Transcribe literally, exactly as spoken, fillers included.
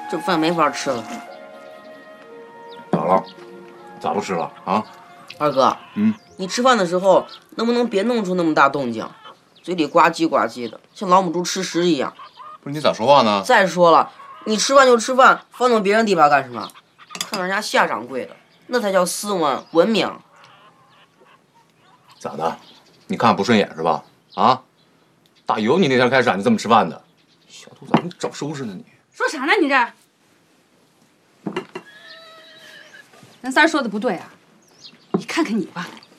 这饭没法吃了。 咋了？咋不吃了啊？ 二哥， 嗯， 你吃饭的时候能不能别弄出那么大动静，嘴里呱唧呱唧的，像老母猪吃食一样？ 不是你咋说话呢？ 再说了，你吃饭就吃饭，翻动别人地盘干什么？看人家夏掌柜的，那才叫斯文文明。 咋的？你看不顺眼是吧？啊？打由你那天开始，俺就这么吃饭的。小兔崽子，你找收拾呢你？ 说啥呢你这？咱三儿说的不对啊！你看看你吧，